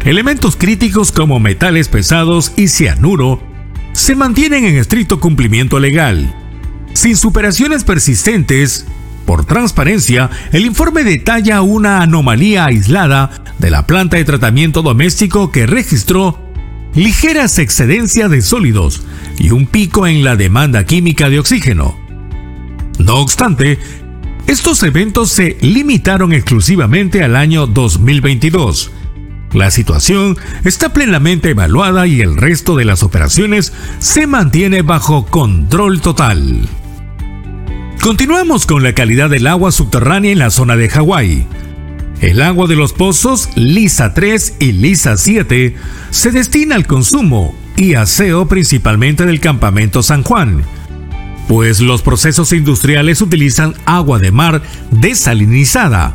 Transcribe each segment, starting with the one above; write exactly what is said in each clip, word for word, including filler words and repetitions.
Elementos críticos como metales pesados y cianuro se mantienen en estricto cumplimiento legal. Sin superaciones persistentes, por transparencia, el informe detalla una anomalía aislada de la planta de tratamiento doméstico que registró ligeras excedencias de sólidos y un pico en la demanda química de oxígeno. No obstante, estos eventos se limitaron exclusivamente al año dos mil veintidós. La situación está plenamente evaluada y el resto de las operaciones se mantiene bajo control total. Continuamos con la calidad del agua subterránea en la zona de Hawái. El agua de los pozos Lisa tres y Lisa siete se destina al consumo y aseo principalmente del campamento San Juan, pues los procesos industriales utilizan agua de mar desalinizada.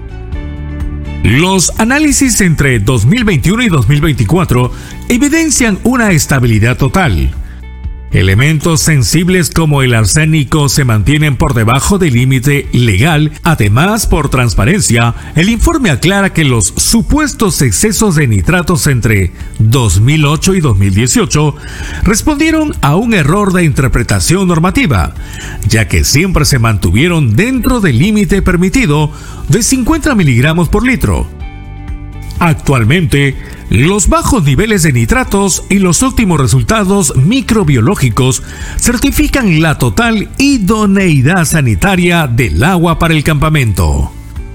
Los análisis entre dos mil veintiuno y dos mil veinticuatro evidencian una estabilidad total. Elementos sensibles como el arsénico se mantienen por debajo del límite legal. Además, por transparencia, el informe aclara que los supuestos excesos de nitratos entre dos mil ocho y dos mil dieciocho respondieron a un error de interpretación normativa, ya que siempre se mantuvieron dentro del límite permitido de cincuenta miligramos por litro. Actualmente, los bajos niveles de nitratos y los óptimos resultados microbiológicos certifican la total idoneidad sanitaria del agua para el campamento.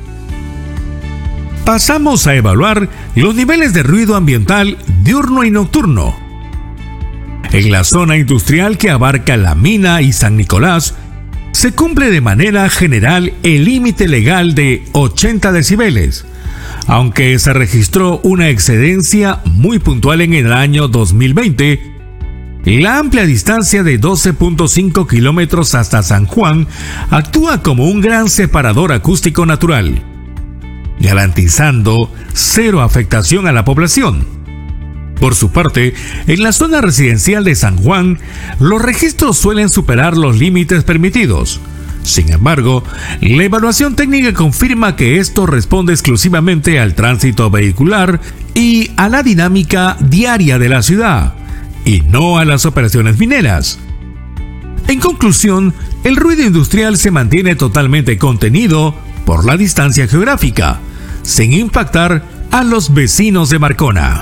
Pasamos a evaluar los niveles de ruido ambiental diurno y nocturno. En la zona industrial que abarca la mina y San Nicolás, se cumple de manera general el límite legal de ochenta decibeles, aunque se registró una excedencia muy puntual en el año dos mil veinte. La amplia distancia de doce punto cinco kilómetros hasta San Juan actúa como un gran separador acústico natural, garantizando cero afectación a la población. Por su parte, en la zona residencial de San Juan, los registros suelen superar los límites permitidos. Sin embargo, la evaluación técnica confirma que esto responde exclusivamente al tránsito vehicular y a la dinámica diaria de la ciudad, y no a las operaciones mineras. En conclusión, el ruido industrial se mantiene totalmente contenido por la distancia geográfica, sin impactar a los vecinos de Marcona.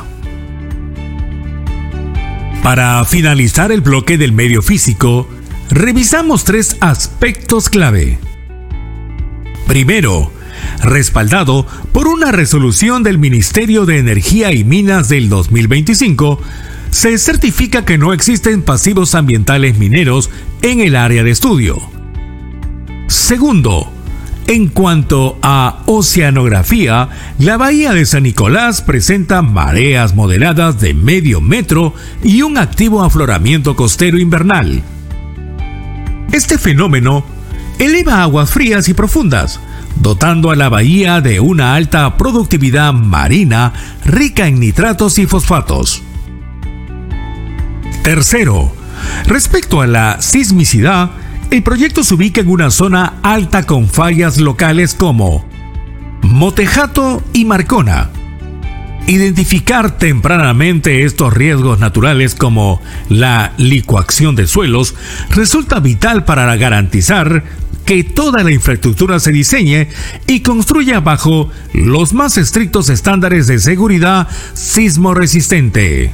Para finalizar el bloque del medio físico, revisamos tres aspectos clave. Primero, respaldado por una resolución del Ministerio de Energía y Minas del dos mil veinticinco, se certifica que no existen pasivos ambientales mineros en el área de estudio. Segundo, en cuanto a oceanografía, la bahía de San Nicolás presenta mareas moderadas de medio metro y un activo afloramiento costero invernal. Este fenómeno eleva aguas frías y profundas, dotando a la bahía de una alta productividad marina rica en nitratos y fosfatos. Tercero, respecto a la sismicidad, el proyecto se ubica en una zona alta con fallas locales como Motejato y Marcona. Identificar tempranamente estos riesgos naturales como la licuación de suelos resulta vital para garantizar que toda la infraestructura se diseñe y construya bajo los más estrictos estándares de seguridad sismoresistente.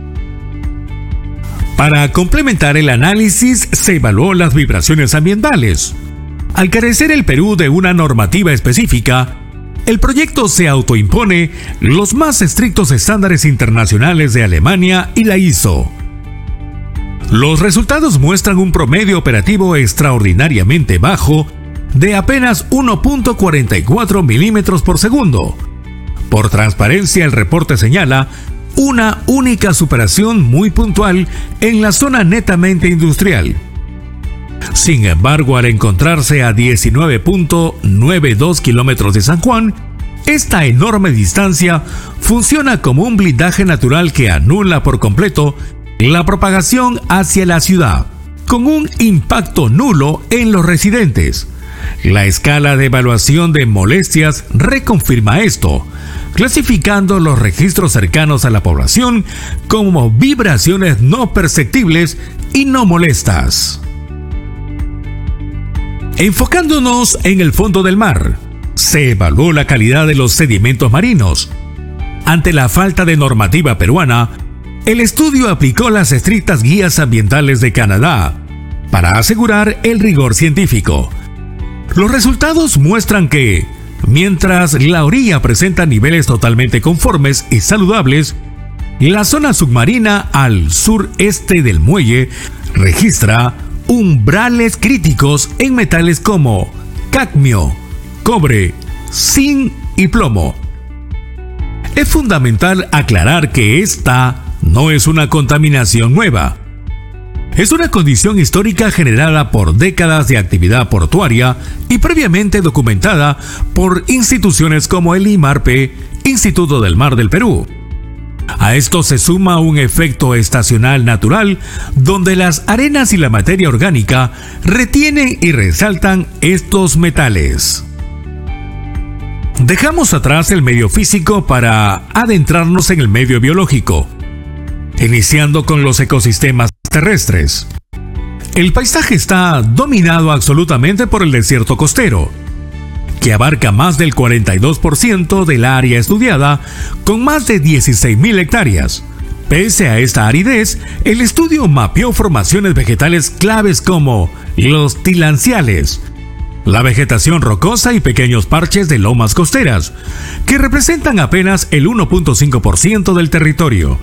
Para complementar el análisis, se evaluó las vibraciones ambientales. Al carecer el Perú de una normativa específica, el proyecto se autoimpone los más estrictos estándares internacionales de Alemania y la I S O. Los resultados muestran un promedio operativo extraordinariamente bajo de apenas uno punto cuarenta y cuatro milímetros por segundo. Por transparencia, el reporte señala una única superación muy puntual en la zona netamente industrial. Sin embargo, al encontrarse a diecinueve punto noventa y dos kilómetros de San Juan, esta enorme distancia funciona como un blindaje natural que anula por completo la propagación hacia la ciudad, con un impacto nulo en los residentes. La escala de evaluación de molestias reconfirma esto, clasificando los registros cercanos a la población como vibraciones no perceptibles y no molestas. Enfocándonos en el fondo del mar, se evaluó la calidad de los sedimentos marinos. Ante la falta de normativa peruana, el estudio aplicó las estrictas guías ambientales de Canadá para asegurar el rigor científico. Los resultados muestran que, mientras la orilla presenta niveles totalmente conformes y saludables, la zona submarina al sureste del muelle registra umbrales críticos en metales como cadmio, cobre, zinc y plomo. Es fundamental aclarar que esta no es una contaminación nueva. Es una condición histórica generada por décadas de actividad portuaria y previamente documentada por instituciones como el IMARPE, Instituto del Mar del Perú. A esto se suma un efecto estacional natural donde las arenas y la materia orgánica retienen y resaltan estos metales. Dejamos atrás el medio físico para adentrarnos en el medio biológico, iniciando con los ecosistemas terrestres. El paisaje está dominado absolutamente por el desierto costero, que abarca más del cuarenta y dos por ciento del área estudiada, con más de dieciséis mil hectáreas. Pese a esta aridez, el estudio mapeó formaciones vegetales claves como los tilanciales, la vegetación rocosa y pequeños parches de lomas costeras, que representan apenas el uno punto cinco por ciento del territorio.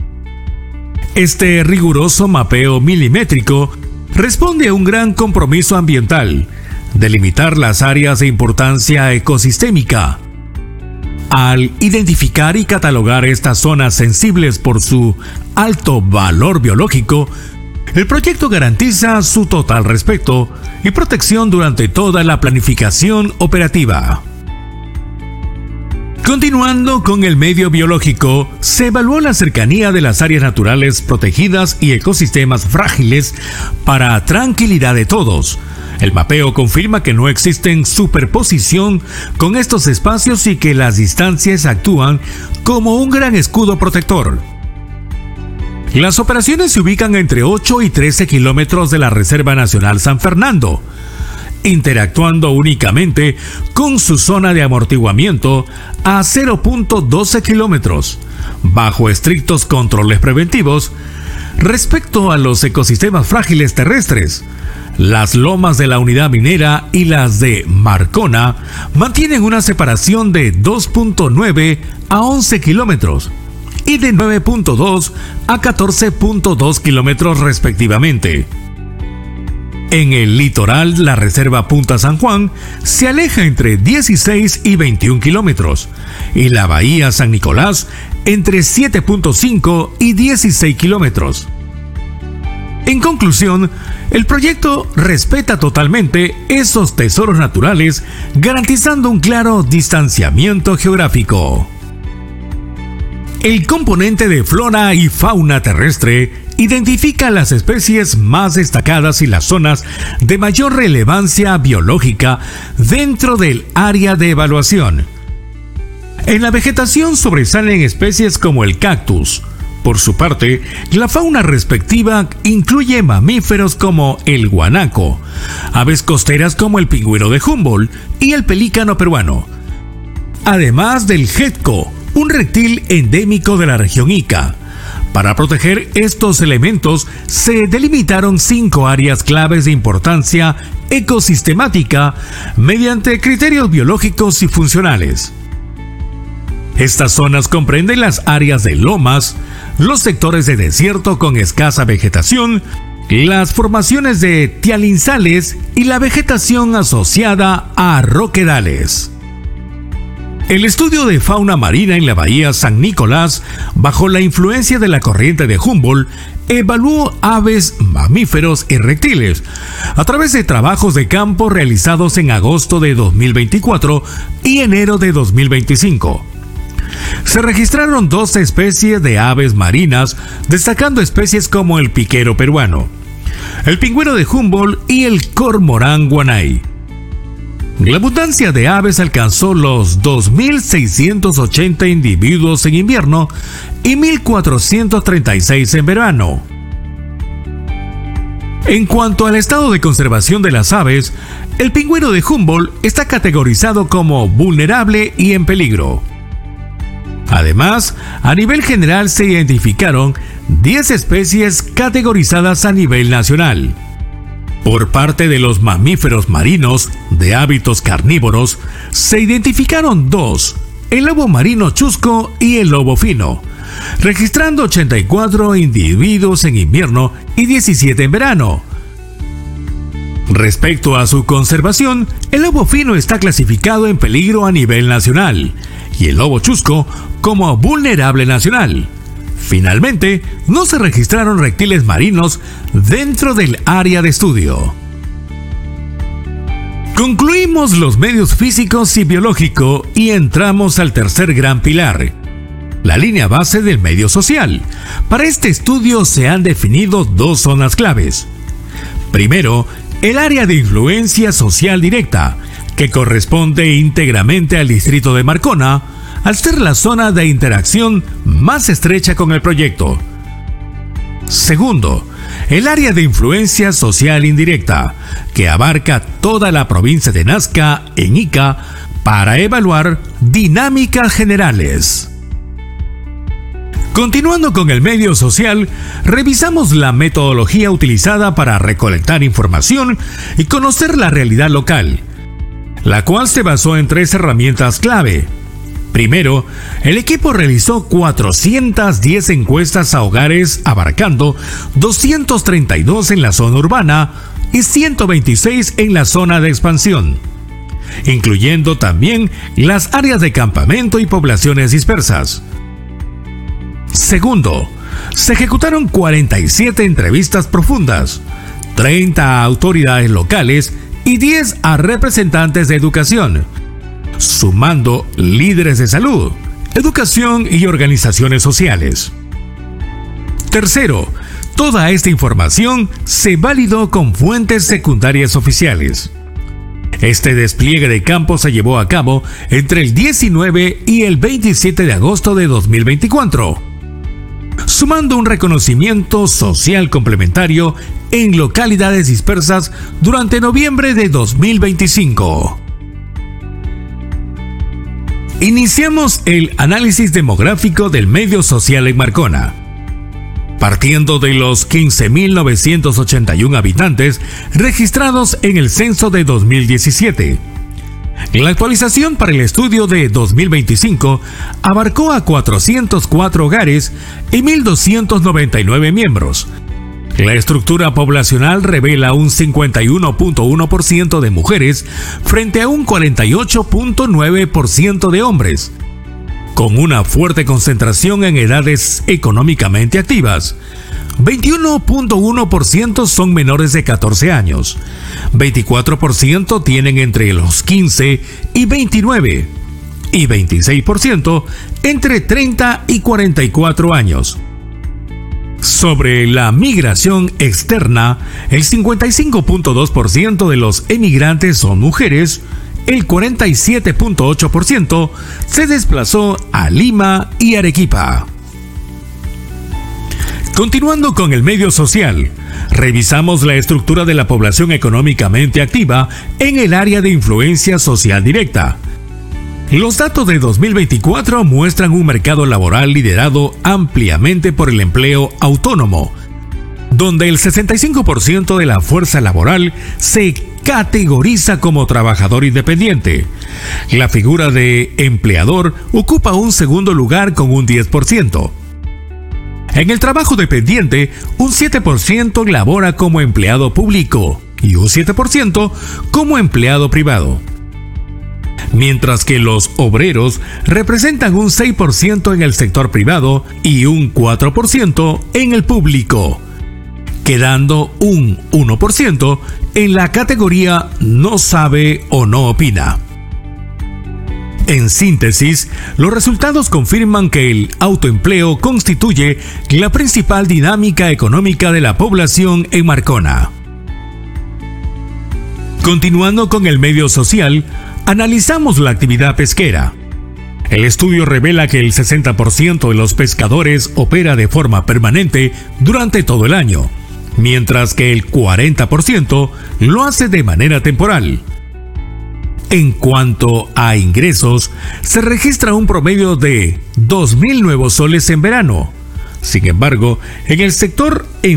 Este riguroso mapeo milimétrico responde a un gran compromiso ambiental, delimitar las áreas de importancia ecosistémica. Al identificar y catalogar estas zonas sensibles por su alto valor biológico, el proyecto garantiza su total respeto y protección durante toda la planificación operativa. Continuando con el medio biológico, se evaluó la cercanía de las áreas naturales protegidas y ecosistemas frágiles para tranquilidad de todos. El mapeo confirma que no existen superposición con estos espacios y que las distancias actúan como un gran escudo protector. Las operaciones se ubican entre ocho y trece kilómetros de la Reserva Nacional San Fernando, interactuando únicamente con su zona de amortiguamiento a cero punto doce kilómetros, bajo estrictos controles preventivos. Respecto a los ecosistemas frágiles terrestres, las lomas de la unidad minera y las de Marcona mantienen una separación de dos punto nueve a once kilómetros y de nueve punto dos a catorce punto dos kilómetros respectivamente. En el litoral, la reserva Punta San Juan se aleja entre dieciséis y veintiún kilómetros y la bahía San Nicolás entre siete punto cinco y dieciséis kilómetros. En conclusión, el proyecto respeta totalmente esos tesoros naturales, garantizando un claro distanciamiento geográfico. El componente de flora y fauna terrestre identifica las especies más destacadas y las zonas de mayor relevancia biológica dentro del área de evaluación. En la vegetación sobresalen especies como el cactus. Por su parte, la fauna respectiva incluye mamíferos como el guanaco, aves costeras como el pingüino de Humboldt y el pelícano peruano, además del gecko, un reptil endémico de la región Ica. Para proteger estos elementos, se delimitaron cinco áreas claves de importancia ecosistemática mediante criterios biológicos y funcionales. Estas zonas comprenden las áreas de lomas, los sectores de desierto con escasa vegetación, las formaciones de tialinzales y la vegetación asociada a roquedales. El estudio de fauna marina en la bahía San Nicolás, bajo la influencia de la corriente de Humboldt, evaluó aves, mamíferos y reptiles a través de trabajos de campo realizados en agosto de dos mil veinticuatro y enero de dos mil veinticinco. Se registraron doce especies de aves marinas, destacando especies como el piquero peruano, el pingüino de Humboldt y el cormorán guanay. La abundancia de aves alcanzó los dos mil seiscientos ochenta individuos en invierno y mil cuatrocientos treinta y seis en verano. En cuanto al estado de conservación de las aves, el pingüino de Humboldt está categorizado como vulnerable y en peligro. Además, a nivel general se identificaron diez especies categorizadas a nivel nacional. Por parte de los mamíferos marinos de hábitos carnívoros, se identificaron dos, el lobo marino chusco y el lobo fino, registrando ochenta y cuatro individuos en invierno y diecisiete en verano. Respecto a su conservación, el lobo fino está clasificado en peligro a nivel nacional y el lobo chusco como vulnerable nacional. Finalmente, no se registraron reptiles marinos dentro del área de estudio. Concluimos los medios físicos y biológicos y entramos al tercer gran pilar, la línea base del medio social. Para este estudio se han definido dos zonas claves. Primero, el área de influencia social directa, que corresponde íntegramente al distrito de Marcona, al ser la zona de interacción más estrecha con el proyecto. Segundo, el área de influencia social indirecta, que abarca toda la provincia de Nazca en Ica para evaluar dinámicas generales. Continuando con el medio social, revisamos la metodología utilizada para recolectar información y conocer la realidad local, la cual se basó en tres herramientas clave. Primero, el equipo realizó cuatrocientas diez encuestas a hogares abarcando doscientos treinta y dos en la zona urbana y ciento veintiséis en la zona de expansión, incluyendo también las áreas de campamento y poblaciones dispersas. Segundo, se ejecutaron cuarenta y siete entrevistas profundas, treinta a autoridades locales y diez a representantes de educación, sumando líderes de salud, educación y organizaciones sociales. Tercero, toda esta información se validó con fuentes secundarias oficiales. Este despliegue de campo se llevó a cabo entre el diecinueve y el veintisiete de agosto de dos mil veinticuatro, sumando un reconocimiento social complementario en localidades dispersas durante noviembre de dos mil veinticinco. Iniciamos el análisis demográfico del medio social en Marcona. Partiendo de los quince mil novecientos ochenta y uno habitantes registrados en el censo de dos mil diecisiete. La actualización para el estudio de dos mil veinticinco abarcó a cuatrocientos cuatro hogares y mil doscientos noventa y nueve miembros. La estructura poblacional revela un cincuenta y uno punto uno por ciento de mujeres frente a un cuarenta y ocho punto nueve por ciento de hombres, con una fuerte concentración en edades económicamente activas. veintiuno punto uno por ciento son menores de catorce años, veinticuatro por ciento tienen entre los quince y veintinueve y veintiséis por ciento entre treinta y cuarenta y cuatro años. Sobre la migración externa, el cincuenta y cinco punto dos por ciento de los emigrantes son mujeres, el cuarenta y siete punto ocho por ciento se desplazó a Lima y Arequipa. Continuando con el medio social, revisamos la estructura de la población económicamente activa en el área de influencia social directa. Los datos de dos mil veinticuatro muestran un mercado laboral liderado ampliamente por el empleo autónomo, donde el sesenta y cinco por ciento de la fuerza laboral se categoriza como trabajador independiente. La figura de empleador ocupa un segundo lugar con un diez por ciento. En el trabajo dependiente, un siete por ciento labora como empleado público y un siete por ciento como empleado privado. Mientras que los obreros representan un seis por ciento en el sector privado y un cuatro por ciento en el público, quedando un uno por ciento en la categoría no sabe o no opina. En síntesis, los resultados confirman que el autoempleo constituye la principal dinámica económica de la población en Marcona. Continuando con el medio social, analizamos la actividad pesquera. El estudio revela que el sesenta por ciento de los pescadores opera de forma permanente durante todo el año, mientras que el cuarenta por ciento lo hace de manera temporal. En cuanto a ingresos, se registra un promedio de dos mil nuevos soles en verano. Sin embargo, en el sector